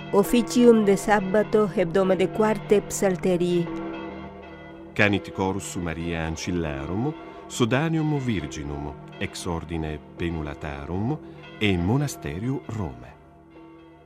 Officium de Sabbato hebdomade quarte psalterii. Canit chorus Summaria Ancillarum, Sodanium Virginum, ex ordine Penulatarum e Monasterio Rome.